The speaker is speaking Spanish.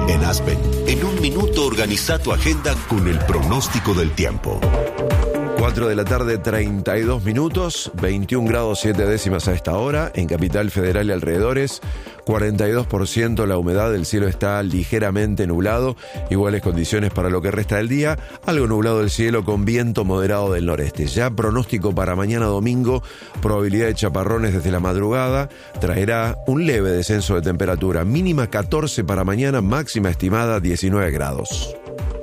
En Aspen, en un minuto organiza tu agenda con el pronóstico del tiempo. 4 de la tarde, 32 minutos, 21 grados 7 décimas a esta hora, en Capital Federal y alrededores, 42% la humedad, el cielo está ligeramente nublado, iguales condiciones para lo que resta del día, algo nublado el cielo con viento moderado del noreste. Ya pronóstico para mañana domingo, probabilidad de chaparrones desde la madrugada, traerá un leve descenso de temperatura, mínima 14 para mañana, máxima estimada 19 grados.